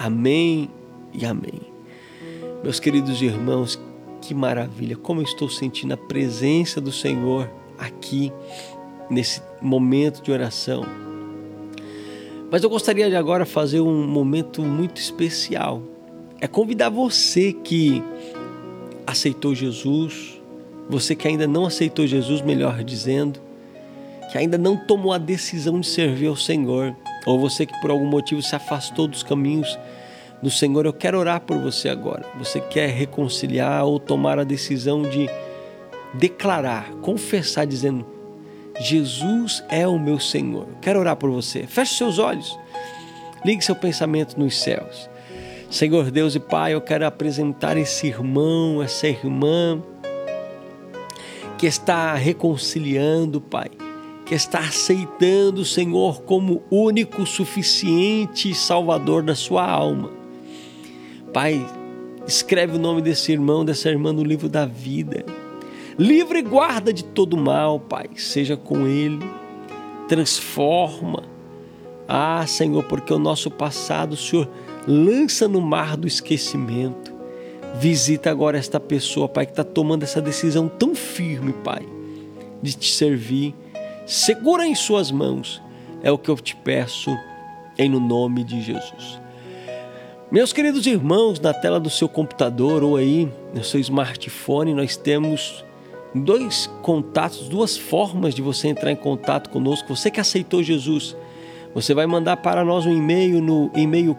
Amém e amém. Meus queridos irmãos, que maravilha, como eu estou sentindo a presença do Senhor aqui nesse momento de oração. Mas eu gostaria de agora fazer um momento muito especial. É convidar você que aceitou Jesus, você que ainda não aceitou Jesus, melhor dizendo, que ainda não tomou a decisão de servir ao Senhor, ou você que por algum motivo se afastou dos caminhos do Senhor, eu quero orar por você agora. Você quer reconciliar ou tomar a decisão de declarar, confessar, dizendo: Jesus é o meu Senhor. Eu quero orar por você. Feche seus olhos, ligue seu pensamento nos céus. Senhor Deus e Pai, eu quero apresentar esse irmão, essa irmã que está reconciliando, Pai, que está aceitando o Senhor como único, suficiente Salvador da sua alma. Pai, escreve o nome desse irmão, dessa irmã no livro da vida. Livra e guarda de todo mal, Pai. Seja com ele. Transforma. Senhor, porque o nosso passado o Senhor lança no mar do esquecimento. Visita agora esta pessoa, Pai, que está tomando essa decisão tão firme, Pai, de te servir. Segura em suas mãos. É o que eu te peço, no nome de Jesus. Meus queridos irmãos, na tela do seu computador ou aí no seu smartphone, nós temos dois contatos, duas formas de você entrar em contato conosco. Você que aceitou Jesus, você vai mandar para nós um e-mail no e-mail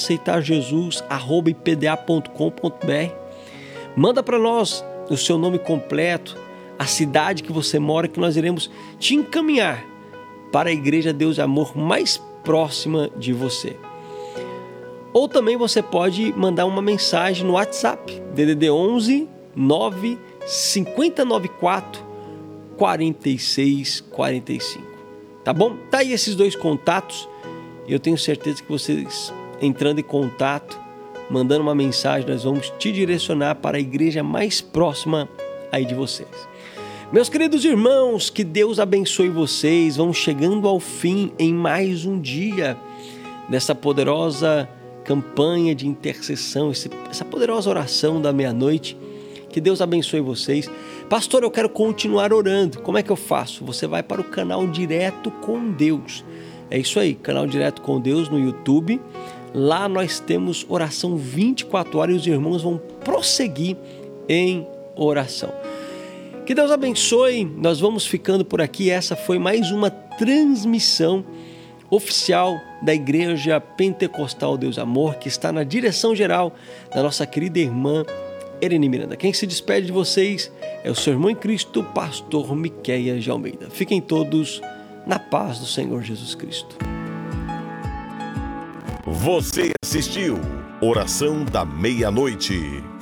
queroaceitarjesus@ipda.com.br. Manda para nós o seu nome completo, a cidade que você mora, que nós iremos te encaminhar para a Igreja Deus e Amor mais próxima de você. Ou também você pode mandar uma mensagem no WhatsApp, DDD 11 9 5094 46 45. Tá bom? Tá aí esses dois contatos. Eu tenho certeza que vocês entrando em contato, mandando uma mensagem, nós vamos te direcionar para a igreja mais próxima aí de vocês. Meus queridos irmãos, que Deus abençoe vocês. Vamos chegando ao fim em mais um dia dessa poderosa campanha de intercessão, essa poderosa oração da meia-noite. Que Deus abençoe vocês. Pastor, eu quero continuar orando. Como é que eu faço? Você vai para o canal Direto com Deus. É isso aí, canal Direto com Deus no YouTube. Lá nós temos oração 24 horas e os irmãos vão prosseguir em oração. Que Deus abençoe. Nós vamos ficando por aqui. Essa foi mais uma transmissão oficial da Igreja Pentecostal Deus Amor, que está na direção geral da nossa querida irmã Ereni Miranda. Quem se despede de vocês é o seu irmão em Cristo, pastor Miqueias de Almeida. Fiquem todos na paz do Senhor Jesus Cristo. Você assistiu Oração da Meia-Noite.